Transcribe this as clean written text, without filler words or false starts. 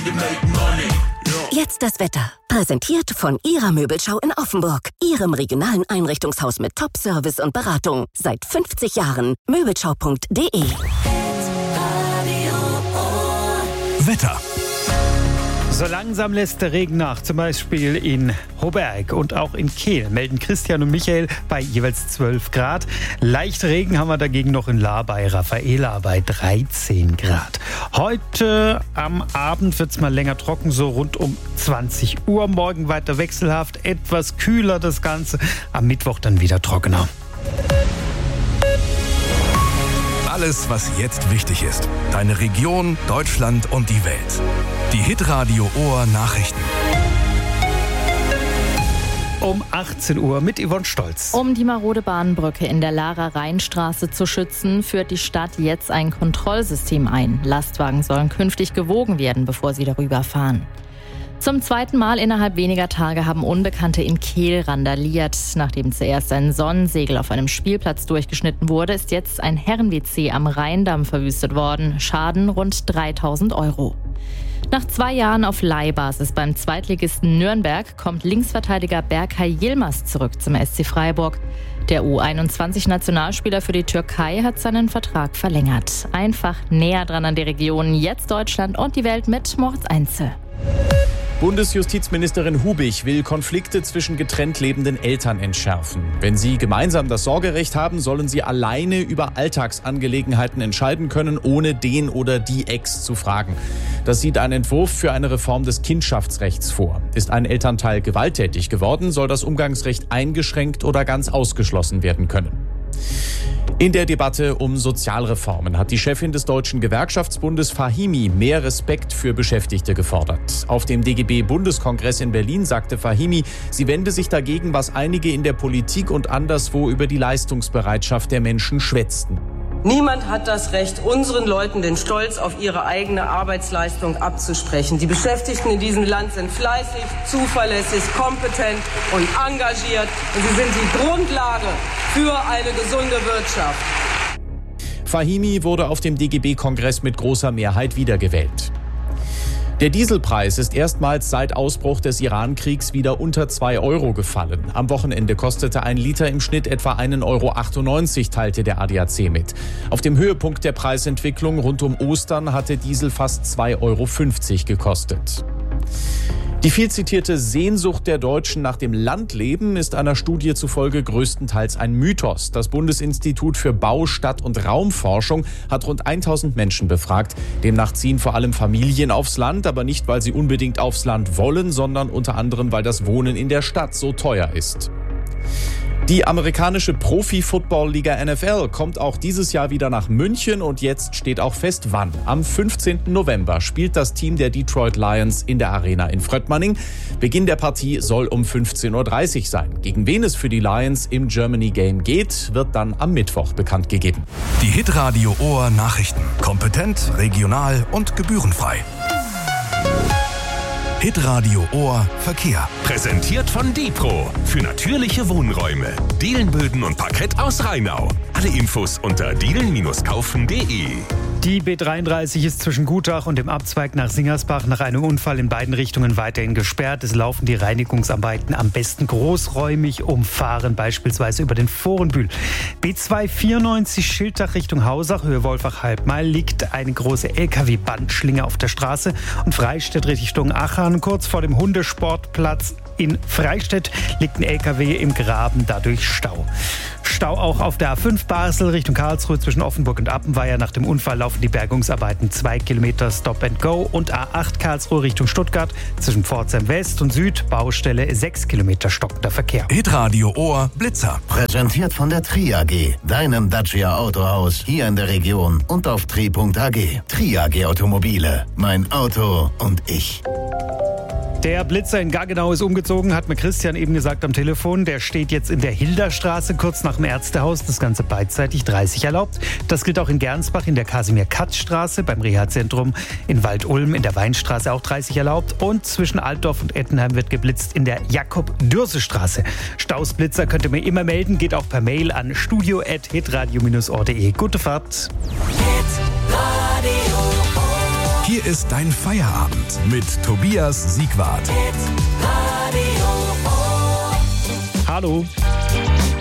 Jetzt das Wetter. Präsentiert von Ihrer Möbelschau in Offenburg. Ihrem regionalen Einrichtungshaus mit Top-Service und Beratung. Seit 50 Jahren. Möbelschau.de. Wetter. So langsam lässt der Regen nach, zum Beispiel in Hoberg und auch in Kehl, melden Christian und Michael bei jeweils 12 Grad. Leichter Regen haben wir dagegen noch in Lahr bei Raffaela bei 13 Grad. Heute am Abend wird es mal länger trocken, so rund um 20 Uhr. Morgen weiter wechselhaft, etwas kühler das Ganze. Am Mittwoch dann wieder trockener. Alles, was jetzt wichtig ist. Deine Region, Deutschland und die Welt. Die Hitradio Ohr Nachrichten. Um 18 Uhr mit Yvonne Stolz. Um die marode Bahnbrücke in der Lahrer Rheinstraße zu schützen, führt die Stadt jetzt ein Kontrollsystem ein. Lastwagen sollen künftig gewogen werden, bevor sie darüber fahren. Zum zweiten Mal innerhalb weniger Tage haben Unbekannte in Kehl randaliert. Nachdem zuerst ein Sonnensegel auf einem Spielplatz durchgeschnitten wurde, ist jetzt ein Herren-WC am Rheindamm verwüstet worden. Schaden rund 3.000 €. Nach 2 Jahren auf Leihbasis beim Zweitligisten Nürnberg kommt Linksverteidiger Berkay Yilmaz zurück zum SC Freiburg. Der U21-Nationalspieler für die Türkei hat seinen Vertrag verlängert. Einfach näher dran an die Region, jetzt Deutschland und die Welt mit Moritz Einzel. Bundesjustizministerin Hubig will Konflikte zwischen getrennt lebenden Eltern entschärfen. Wenn sie gemeinsam das Sorgerecht haben, sollen sie alleine über Alltagsangelegenheiten entscheiden können, ohne den oder die Ex zu fragen. Das sieht ein Entwurf für eine Reform des Kindschaftsrechts vor. Ist ein Elternteil gewalttätig geworden, soll das Umgangsrecht eingeschränkt oder ganz ausgeschlossen werden können. In der Debatte um Sozialreformen hat die Chefin des Deutschen Gewerkschaftsbundes Fahimi mehr Respekt für Beschäftigte gefordert. Auf dem DGB-Bundeskongress in Berlin sagte Fahimi, sie wende sich dagegen, was einige in der Politik und anderswo über die Leistungsbereitschaft der Menschen schwätzten. Niemand hat das Recht, unseren Leuten den Stolz auf ihre eigene Arbeitsleistung abzusprechen. Die Beschäftigten in diesem Land sind fleißig, zuverlässig, kompetent und engagiert. Und sie sind die Grundlage für eine gesunde Wirtschaft. Fahimi wurde auf dem DGB-Kongress mit großer Mehrheit wiedergewählt. Der Dieselpreis ist erstmals seit Ausbruch des Iran-Kriegs wieder unter 2 € gefallen. Am Wochenende kostete ein Liter im Schnitt etwa 1,98 €, teilte der ADAC mit. Auf dem Höhepunkt der Preisentwicklung rund um Ostern hatte Diesel fast 2,50 € gekostet. Die viel zitierte Sehnsucht der Deutschen nach dem Landleben ist einer Studie zufolge größtenteils ein Mythos. Das Bundesinstitut für Bau-, Stadt- und Raumforschung hat rund 1.000 Menschen befragt. Demnach ziehen vor allem Familien aufs Land, aber nicht, weil sie unbedingt aufs Land wollen, sondern unter anderem, weil das Wohnen in der Stadt so teuer ist. Die amerikanische Profi-Football-Liga NFL kommt auch dieses Jahr wieder nach München und jetzt steht auch fest, wann. Am 15. November spielt das Team der Detroit Lions in der Arena in Fröttmanning. Beginn der Partie soll um 15:30 Uhr sein. Gegen wen es für die Lions im Germany Game geht, wird dann am Mittwoch bekannt gegeben. Die Hitradio Ohr Nachrichten. Kompetent, regional und gebührenfrei. Hitradio Ohr Verkehr. Präsentiert von Dipro für natürliche Wohnräume. Dielenböden und Parkett aus Rheinau. Alle Infos unter dielen-kaufen.de. Die B33 ist zwischen Gutach und dem Abzweig nach Singersbach nach einem Unfall in beiden Richtungen weiterhin gesperrt. Es laufen die Reinigungsarbeiten am besten großräumig umfahren, beispielsweise über den Vorenbühl. B294 Schiltach Richtung Hausach, Höhe Wolfach-Halbmail, liegt eine große LKW-Bandschlinge auf der Straße und Freistädt Richtung Achern, kurz vor dem Hundesportplatz in Freistädt liegt ein LKW im Graben, dadurch Stau. Stau auch auf der A5 Basel Richtung Karlsruhe zwischen Offenburg und Appenweier. Nach dem Unfall laufen die Bergungsarbeiten 2 Kilometer Stop and Go und A8 Karlsruhe Richtung Stuttgart zwischen Pforzheim West und Süd Baustelle 6 Kilometer stockender Verkehr. Hitradio Ohr Blitzer. Präsentiert von der Tri AG, deinem Dacia Autohaus hier in der Region und auf tri.ag. Tri AG Automobile, mein Auto und ich. Der Blitzer in Gaggenau ist umgezogen, hat mir Christian eben gesagt am Telefon. Der steht jetzt in der Hilderstraße, kurz nach dem Ärztehaus. Das Ganze beidseitig 30 erlaubt. Das gilt auch in Gernsbach in der Kasimir-Katz-Straße, beim Reha-Zentrum in Wald-Ulm in der Weinstraße auch 30 erlaubt. Und zwischen Altdorf und Ettenheim wird geblitzt in der Jakob-Dürse-Straße. Stausblitzer könnt ihr mir immer melden, geht auch per Mail an studio@hitradio-ohr.de. Gute Fahrt. Hier ist dein Feierabend mit Tobias Siegwart. Hallo.